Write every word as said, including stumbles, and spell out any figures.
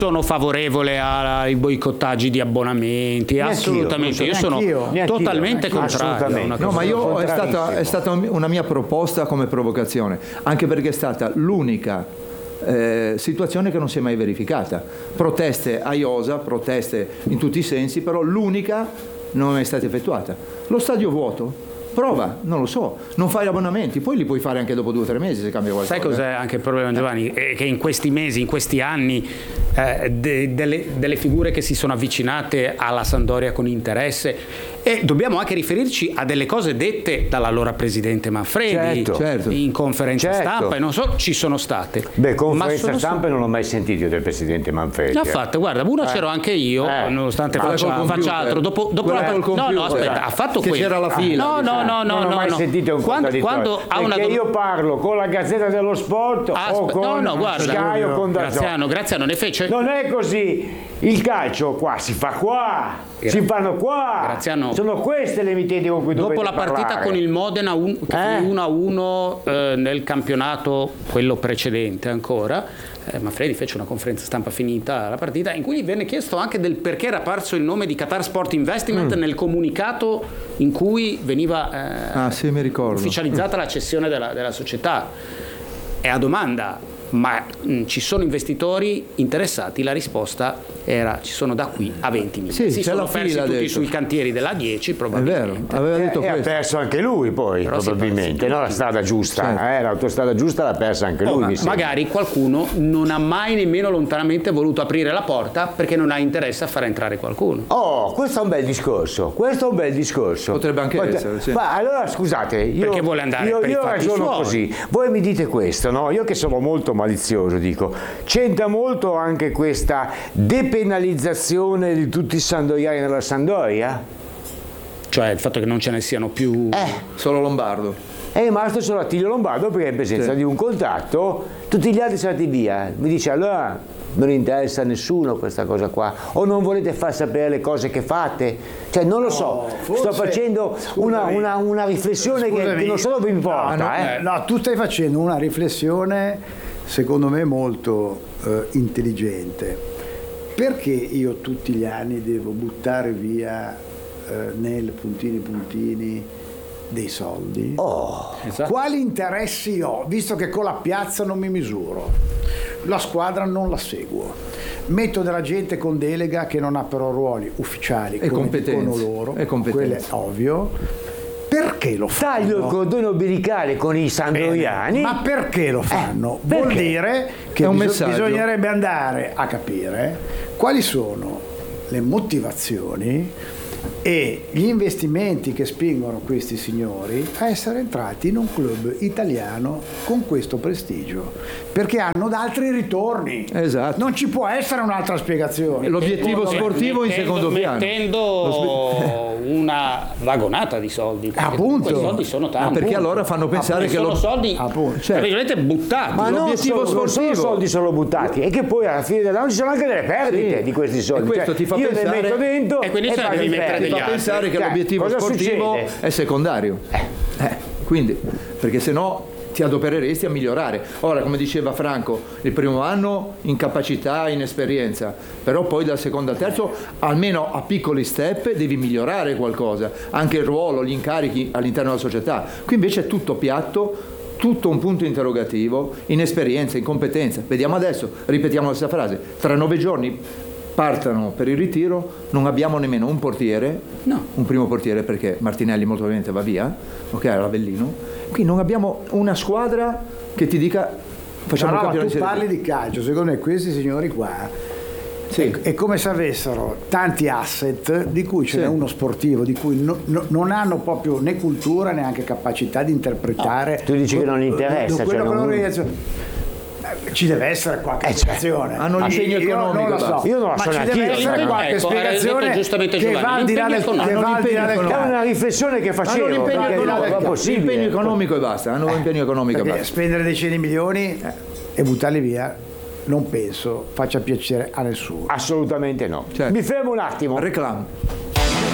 sono favorevole ai boicottaggi di abbonamenti, neanch'io, assolutamente. Io sono neanch'io, totalmente neanch'io, contrario. No, ma io è stata, è stata una mia proposta come provocazione, anche perché è stata l'unica eh, situazione che non si è mai verificata. Proteste a Iosa, proteste in tutti i sensi, però l'unica non è mai stata effettuata. Lo stadio vuoto? Prova, non lo so, non fai abbonamenti, poi li puoi fare anche dopo due o tre mesi se cambia qualcosa. Sai cos'è anche il problema, Giovanni? È che in questi mesi, in questi anni, eh, de, delle, delle figure che si sono avvicinate alla Sampdoria con interesse, e dobbiamo anche riferirci a delle cose dette dall'allora presidente Manfredi, certo, certo. in conferenza certo. stampa, e non so, ci sono state. Beh, conferenza sono stampa non l'ho mai sentito del presidente Manfredi. L'ha fatta, guarda, una eh. c'ero anche io, eh. nonostante Ma faccia, faccia altro. Dopo, dopo la, no, no, aspetta, ha fatto che quello. c'era la fila. No, no, no, no, non ho no, mai no. sentito un quando, contraddittorio. quando ha una Perché dom- io parlo con la Gazzetta dello Sport Aspe- o con no, no, guarda, Sky o con Dazzone. Graziano, Graziano ne fece. Non è così. Il calcio qua si fa qua, Gra- si fanno qua. Graziano, sono queste le emittenti con cui dopo dovete la partita parlare. con il Modena un, che Eh? fu uno a uno eh, nel campionato, quello precedente ancora, eh, Manfredi fece una conferenza stampa finita la partita in cui gli venne chiesto anche del perché era apparso il nome di Qatar Sport Investment mm. nel comunicato in cui veniva eh, ah, sì, mi ricordo. ufficializzata la cessione della, della società. E a domanda: ma mh, ci sono investitori interessati? La risposta era: ci sono da qui a venti milioni. Sì, si sono persi tutti detto. sui cantieri della dieci, probabilmente. È vero, aveva detto e, questo. E ha perso anche lui poi, però probabilmente, no? La strada giusta, certo. eh, l'autostrada giusta l'ha persa anche oh, lui. Ma magari qualcuno non ha mai nemmeno lontanamente voluto aprire la porta perché non ha interesse a far entrare qualcuno. Oh, questo è un bel discorso, questo è un bel discorso. Potrebbe anche Pot- essere, sì. Ma allora scusate, io, perché vuole andare io, per io i fatti ragiono suoi. così, voi mi dite questo, no? Io che sono molto malizioso dico, c'entra molto anche questa depenalizzazione di tutti i sandoriani nella Sampdoria? Cioè il fatto che non ce ne siano più Eh, solo Lombardo. è rimasto solo Attilio Lombardo perché è in presenza sì. di un contratto, tutti gli altri sono andati via. Mi dice allora non interessa a nessuno questa cosa qua, o non volete far sapere le cose che fate? Cioè non lo so, no, forse, sto facendo una, una, una riflessione che, che non so dove importa. No, no, eh. no, tu stai facendo una riflessione secondo me molto eh, intelligente. Perché io tutti gli anni devo buttare via eh, nel puntini puntini dei soldi? Oh, esatto. Quali interessi ho, visto che con la piazza non mi misuro, la squadra non la seguo, metto della gente con delega che non ha però ruoli ufficiali e come competenze dicono loro, e quello è ovvio. Perché lo fanno? taglio il cordone ombelicale con i sandoriani. Ma perché lo fanno? Eh, perché? Vuol dire che È un bis- messaggio. bisognerebbe andare a capire quali sono le motivazioni e gli investimenti che spingono questi signori a essere entrati in un club italiano con questo prestigio, perché hanno da altri ritorni. Esatto. Non ci può essere un'altra spiegazione. L'obiettivo Mettendo- sportivo in mettendo- secondo piano. mettendo una vagonata di soldi, perché Appunto. comunque i soldi sono tanti. Ma perché allora fanno pensare che sono lo- soldi Appunto. tra virgolette buttati. Ma non l'obiettivo solo, non solo sportivo. soldi sono buttati, e che poi alla fine dell'anno ci sono anche delle perdite Sì. di questi soldi. E questo Cioè, ti fa io pensare- ne metto dentro E quindi ce ne poi devi mi mettere perdi. Ti degli fa altri. pensare che Cioè, l'obiettivo cosa sportivo succede? è secondario. Eh, quindi, perché se no ti adopereresti a migliorare. Ora, come diceva Franco, il primo anno incapacità, inesperienza, però poi dal secondo al terzo, almeno a piccoli step, devi migliorare qualcosa, anche il ruolo, gli incarichi all'interno della società. Qui invece è tutto piatto, tutto un punto interrogativo, inesperienza, incompetenza. Vediamo adesso, ripetiamo la stessa frase, tra nove giorni partano per il ritiro, non abbiamo nemmeno un portiere, No. un primo portiere perché Martinelli molto probabilmente va via, ok, era Avellino, qui non abbiamo una squadra che ti dica facciamo No, il no, campione tu di Serie parli B. di calcio, secondo me questi signori qua Sì. è, è come se avessero tanti asset di cui ce Sì. n'è uno sportivo di cui no- no- non hanno proprio né cultura neanche capacità di interpretare. tu dici che non que- interessa, quello cioè che non- organizza- ci deve essere qualche Eh, certo. spiegazione. Hanno l'impegno Io economico, non la so, basta. Io non la ma so ci neanche deve io, essere però. qualche Ecco, ha detto spiegazione giustamente che Giovanni, va al di là del, l'impegno che va al di là del economico. È calcio. una riflessione che Hanno facevo, l'impegno perché non economico, è possibile. l'impegno economico e basta, hanno l'impegno economico e Perché basta. spendere decine di milioni e buttarli via non penso faccia piacere a nessuno. Assolutamente no. Certo. Mi fermo un attimo. Reclamo.